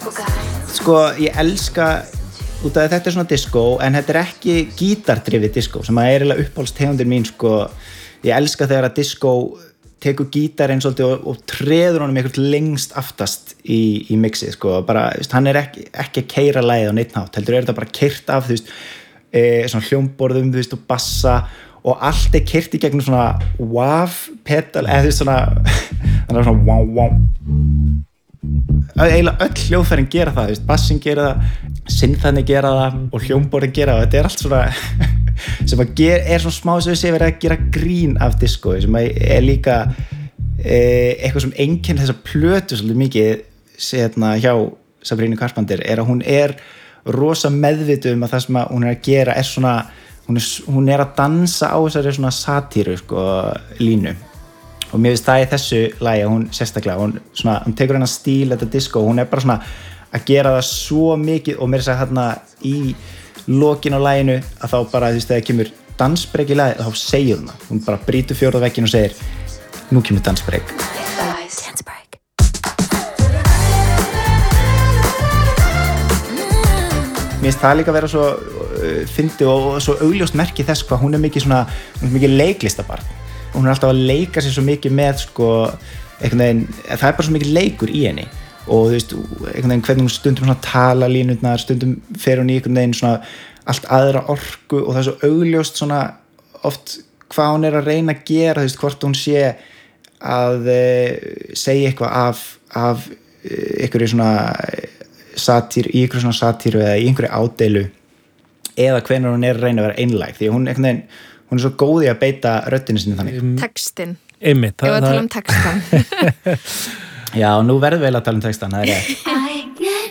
Sko, ég elska út af þetta svona disco en þetta ekki gítardrifið disco sem að eiginlega uppáhaldstegundir mín sko, ég elska þegar að disco tekur gítarinn svolítið og treður honum eitthvað lengst aftast í mixið sko, bara, hann ekki að keyra lagið á neitt hátt, heldur þetta bara keyrt af svona hljómborðum og bassa og allt keyrt í gegnum svona wav pedal eða svona þannig svona wow wow eiginlega öll hljóðfærin gera það bassin gera það, syntharnir gera það og hljómborðin gera það, þetta allt svona sem að svona smá sem við séum verið að gera grín af disco sem að líka eitthvað sem einkennir þessa plötu svolítið mikið hjá Sabrina Carpenter að hún rosa meðvituð að það sem að hún að gera svona hún að dansa á þessari svona satíru sko, línu og mér finnst það í þessu lagi að hún sérstaklega hún tekur hennar stíl þetta disco hún bara svona að gera það svo mikið og mér sagði hérna í lokin á laginu að þá bara þegar kemur dansbrek í lagi þá segir hún bara brýtur fjórða vegginn og segir nú kemur dansbrek mér finnst það líka að vera svo fyndið og svo augljóst merki þess hvað hún mikið leiklistabarn og hún alltaf að leika sér svo mikið með sko, veginn, það bara svo mikið leikur í henni og veginn, hvernig hún stundum svona tala línurnar, stundum fer hún í einhvern veginn svona allt aðra orku og það svo augljóst svona oft hvað hún að reyna að gera hvort hún sé að segja eitthvað af einhverju svona satíru, í einhverju svona satíru eða í einhverju ádeilu eða hvenær hún að reyna að vera einlæg því hún einhvern veginn hún svo góð í að beita röddinu sinni þannig. Textin. Einmitt. Ef að tala textan. Já, nú verðum við að tala textan, það rétt.